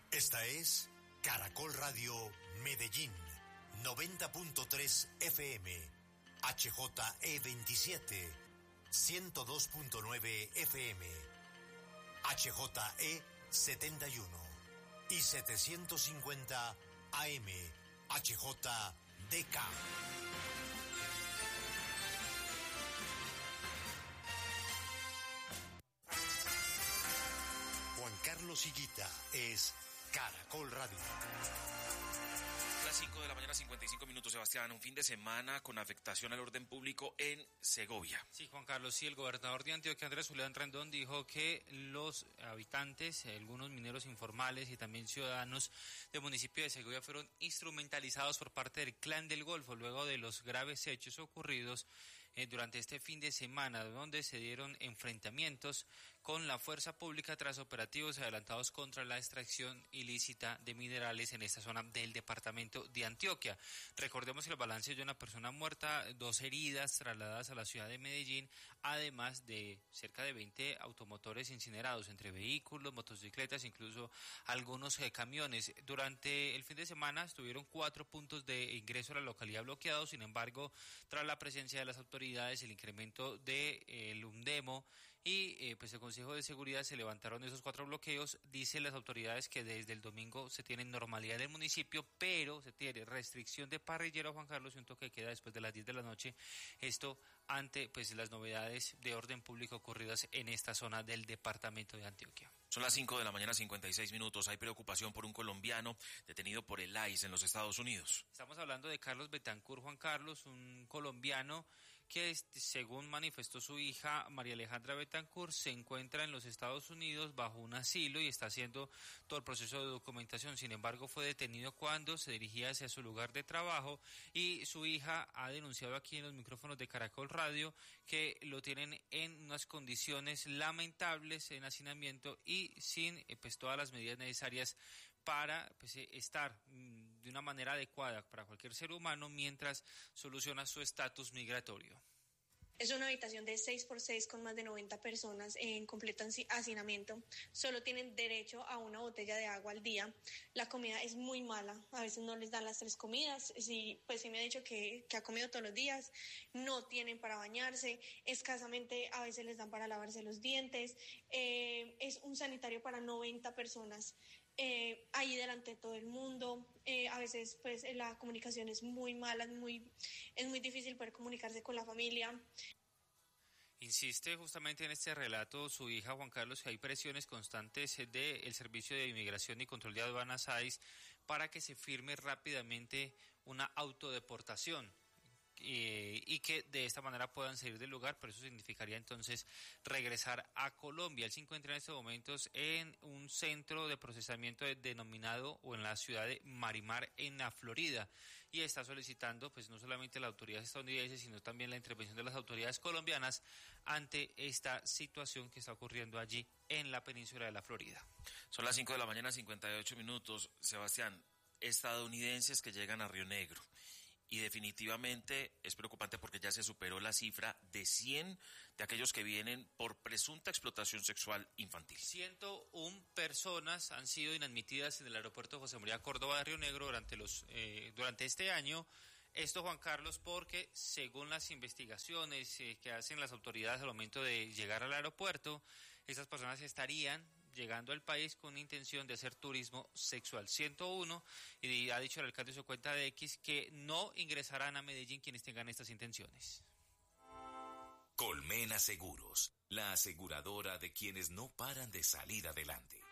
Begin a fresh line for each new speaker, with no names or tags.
Esta es Caracol Radio Medellín, 90.3 FM, HJE27, 102.9 FM, HJE71 y 750 AM, HJDK. Juan Carlos Higuita es Caracol Radio.
Las 5 de la mañana, 55 minutos, Sebastián. Un fin de semana con afectación al orden público en Segovia.
Sí, Juan Carlos, sí, el gobernador de Antioquia, Andrés Julián Rendón, dijo que los habitantes, algunos mineros informales y también ciudadanos del municipio de Segovia fueron instrumentalizados por parte del Clan del Golfo luego de los graves hechos ocurridos durante este fin de semana, donde se dieron enfrentamientos con la fuerza pública tras operativos adelantados contra la extracción ilícita de minerales en esta zona del departamento de Antioquia. Recordemos que el balance es de una persona muerta, 2 heridas trasladadas a la ciudad de Medellín, además de cerca de 20 automotores incinerados, entre vehículos, motocicletas, incluso algunos camiones. Durante el fin de semana estuvieron 4 puntos de ingreso a la localidad bloqueados. Sin embargo, tras la presencia de las autoridades, el incremento del UNDEMO y pues el Consejo de Seguridad, se levantaron esos 4 bloqueos. Dicen las autoridades que desde el domingo se tiene normalidad en el municipio, pero se tiene restricción de parrillero, Juan Carlos, y un toque de queda después de las 10 de la noche. Esto ante pues las novedades de orden público ocurridas en esta zona del departamento de Antioquia.
Son las 5 de la mañana, 56 minutos. Hay preocupación por un colombiano detenido por el ICE en los Estados Unidos.
Estamos hablando de Carlos Betancourt, Juan Carlos, un colombiano que, según manifestó su hija María Alejandra Betancourt, se encuentra en los Estados Unidos bajo un asilo y está haciendo todo el proceso de documentación. Sin embargo, fue detenido cuando se dirigía hacia su lugar de trabajo, y su hija ha denunciado aquí en los micrófonos de Caracol Radio que lo tienen en unas condiciones lamentables, en hacinamiento y sin pues todas las medidas necesarias para pues estar de una manera adecuada para cualquier ser humano mientras soluciona su estatus migratorio.
Es una habitación de 6x6 con más de 90 personas en completo hacinamiento. Solo tienen derecho a una botella de agua al día. La comida es muy mala. A veces no les dan las 3 comidas. Sí, pues sí me ha dicho que ha comido todos los días. No tienen para bañarse. Escasamente a veces les dan para lavarse los dientes. Es un sanitario para 90 personas. Ahí delante de todo el mundo. A veces pues la comunicación es muy mala, es muy difícil poder comunicarse con la familia.
Insiste justamente en este relato su hija, Juan Carlos, que hay presiones constantes del Servicio de Inmigración y Control de Aduanas (SAIS) para que se firme rápidamente una autodeportación. Y que de esta manera puedan salir del lugar, pero eso significaría entonces regresar a Colombia. Él se encuentra en estos momentos en un centro de procesamiento denominado o en la ciudad de Marimar, en la Florida, y está solicitando pues no solamente la autoridad estadounidense, sino también la intervención de las autoridades colombianas ante esta situación que está ocurriendo allí en la península de la Florida.
Son las 5 de la mañana, 58 minutos. Sebastián, estadounidenses que llegan a Río Negro. Y definitivamente es preocupante porque ya se superó la cifra de 100 de aquellos que vienen por presunta explotación sexual infantil.
101 personas han sido inadmitidas en el aeropuerto José María Córdoba de Río Negro durante este año. Esto, Juan Carlos, porque según las investigaciones que hacen las autoridades al momento de llegar al aeropuerto, estas personas estarían llegando al país con intención de hacer turismo sexual. 101, y ha dicho el alcalde en su cuenta de X que no ingresarán a Medellín quienes tengan estas intenciones.
Colmena Seguros, la aseguradora de quienes no paran de salir adelante.